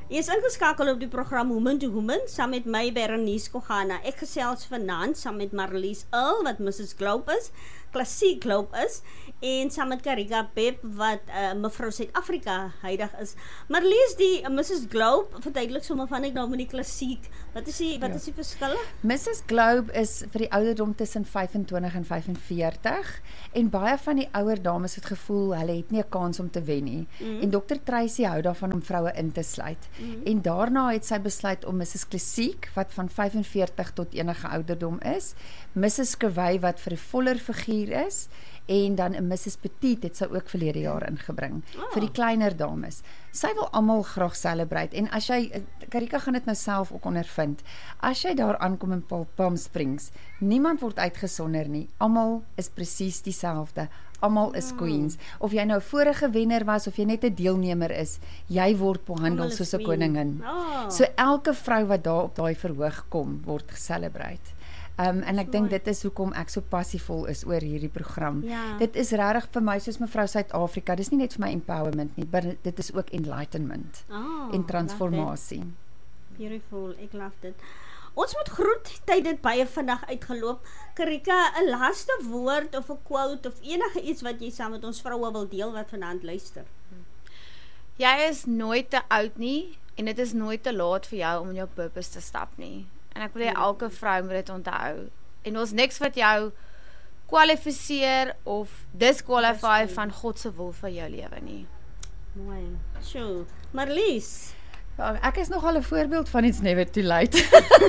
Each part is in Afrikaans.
Jy is ingeskakel op die program Woman to Woman, saam met my Berenice Kogana. Ek gesels vanaand saam met Marlies Earl, wat Mrs. Globe is, Klassiek Globe is, en saam met Karika Pep, wat mevrou Suid-Afrika huidig is. Marlies, die Mrs. Globe, verduidelik sommer van ek nou met die klassiek. Wat is die verskille? Mrs. Globe is vir die ouderdom tussen 25 en 45 en baie van die ouer dames het gevoel hulle het nie 'n kans om te wen nie. En Dr. Tracy hou daarvan om vroue in te sluit. En daarna het sy besluit om Mrs. Klassiek, wat van 45 tot enige ouderdom is, Mrs. Kawai, wat vir 'n voller figuur is, en dan 'n Mrs. Petit het sy ook verlede jaar ingebring, vir die kleiner dames. Sy wil almal graag celebrate, en as jy, Karika gaan dit nou self ook ondervind, as jy daar aankom in Palm Springs, niemand word uitgesonder nie, almal is presies dieselfde, almal is queens, of jy nou vorige wenner was, of jy net 'n deelnemer is, jy word behandel soos 'n koningin. So elke vrou wat daar op daai verhoog kom, word gecelebrate. En ek dink dit is hoekom ek so passievol is oor hierdie program. Dit is regtig vir my soos mevrou Suid-Afrika, dis nie net vir my empowerment nie, maar dit is ook enlightenment en transformasie. Beautiful, ek love dit. Ons moet groet, tyd het baie vandag uitgeloop. Karika, 'n laaste woord of 'n quote of enige iets wat jy saam met ons vroue wil deel wat vanaand luister. Jy is nooit te oud nie en dit is nooit te laat vir jou om in jou purpose te stap nie. En ek wil hê elke vrou moet dit onthou. En ons niks wat jou kwalifiseer of disqualify van God se wil vir jou lewe nie. Mooi. Sjoe. Marlies. Ek is nogal 'n voorbeeld van iets never too late.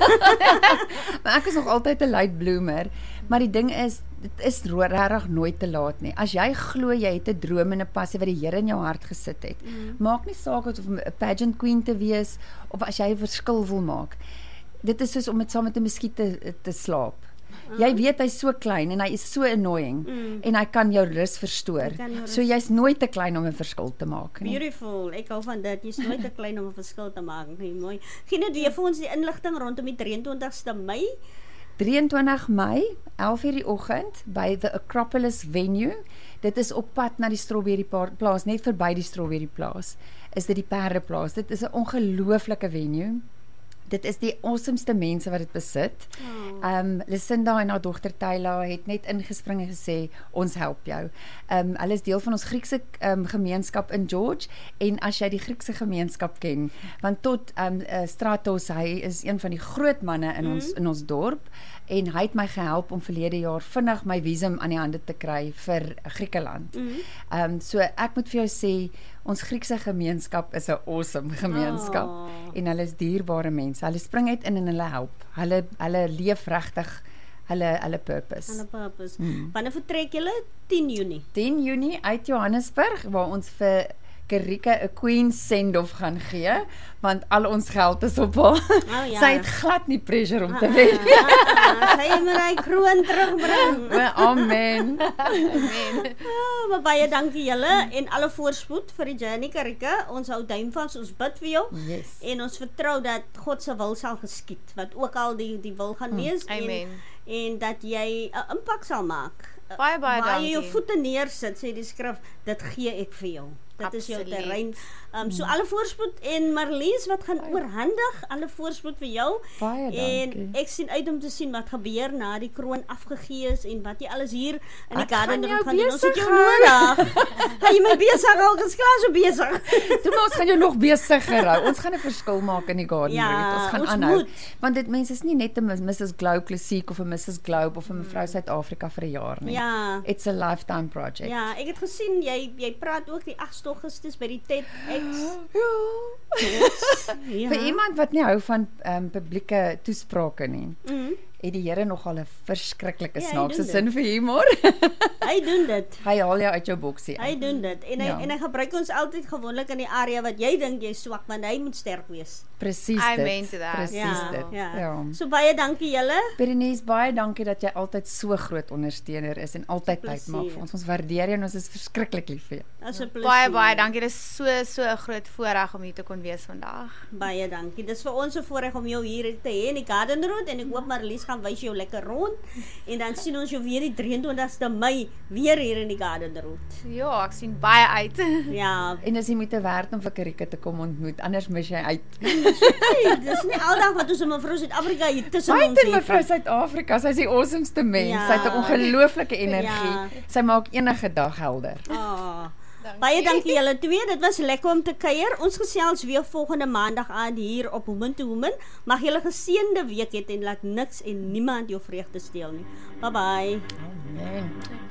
Maar ek is nog altyd 'n late bloomer. Maar die ding is, dit is regtig nooit te laat nie. As jy glo jy het 'n droom en 'n passie wat die Here in jou hart gesit het, maak nie saak of 'n pageant queen te wees of as jy 'n verskil wil maak. Dit is soos om met saam met 'n muskiet te slaap. Jy weet hy's so klein en hy is so annoying en hy kan jou rus verstoor. So jy's nooit te klein om 'n verskil te maak nie. Beautiful. Ek hou van dit. Jy's nooit te klein om 'n verskil te maak nie. Mooi. Gee net weer vir ons die inligting rondom die 23ste Mei. 23 Mei, 11:00 die oggend by the Acropolis venue. Dit is op pad na die Strawberry plaas, net verby die Strawberry plaas. Is dit die Perdeplaas. Dit is 'n ongelooflike venue. Dit is die awesomeste mense wat dit besit. Lucinda en haar dogter Tyla het net ingespring en gesê, ons help jou. Hulle is deel van ons Griekse gemeenskap in George, en as jy die Griekse gemeenskap ken, want tot Stratos, hy is een van die groot manne in ons dorp, en hy het my gehelp om verlede jaar vinnig my visum aan die hande te kry vir Griekeland. So ek moet vir jou sê, ons Griekse gemeenskap is 'n awesome gemeenskap, en hulle is dierbare mense. Hulle spring uit in en hulle help. Hulle leef regtig hulle purpose. Hulle purpose. Wanneer vertrek julle? 10 Junie. 10 Junie uit Johannesburg, waar ons vir Karika 'n queen send-off gaan gee, want al ons geld is op haar. Sy het glad nie pressure om te wen. Sy moet hy kroon terugbring. Amen. Maar baie dankie julle en alle voorspoed vir die journey, Karika. Ons hou duim vas, ons bid vir jou. En ons vertrou dat God se wil sal geskied, wat ook al die wil gaan wees. En dat jy 'n impak sal maak. Baie dankie. Waar jy jou dankie. voete neersit, sê die skrif, dit gee ek vir jou. Dit is jou terrein. So alle voorspoed, en Marlies wat gaan oorhandig, alle voorspoed vir jou. Baie dankie. En ek sien uit om te sien wat gebeur na die kroon afgegee is en wat jy alles hier in die garden gaan doen. Ons het jou nodig. Gaan jy my besig hou? Ons klaar so besig. Toe maar ons gaan jou nog besiger hou. Ons gaan 'n verskil maak in die garden. Ons gaan aanhou. Want dit mense is nie net 'n Mrs. Globe Klassiek of 'n Mrs. Globe of 'n mevrou Suid-Afrika vir 'n jaar nie. It's a lifetime project. Ja, ek het gesien jy praat ook die 8 Augustus by die TEDx. Vir iemand wat nie hou van publieke toesprake nie, het die Here nogal 'n verskriklike snaakse sin vir humor. Hy doen dit. Hy haal jou uit jou boksie. Hy doen dit. En hy gebruik ons altyd gewoonlik in die area wat jy dink jy swak, want hy moet sterk wees. Presies dit. Presies dit. So baie dankie julle. Berenice, baie dankie dat jy altyd so groot ondersteuner is en altyd tyd maak vir ons. Ons waardeer jou en ons is verskriklik lief vir jou. Baie dankie. Dit is so 'n groot voorreg om hier te kon wees vandag. Baie dankie. Dis vir ons 'n voorreg om jou hier te hê in die Garden Road, en ek hoop Marlies gaan wys jou lekker rond en dan sien ons jou weer die 23ste Mei weer hier in die Garden Route. Ja, ek sien baie uit. Ja, En is jy moet te werk om vir Karika te kom ontmoet, anders mis jy uit. hey, dis nie aldag wat ons 'n mevrou Suid-Afrika hier tussen ons Buite het. mevrou Suid-Afrika, sy is die awesomeste mens. Ja. Sy het 'n ongelooflike energie. Ja. Sy maak enige dag helder. Baie dankie julle twee. Dit was lekker om te kuier. Ons gesels weer volgende maandag aan hier op Woman to Woman. Mag julle geseënde week hê en laat niks en niemand jou vreugde steel nie. Bye bye. Amen.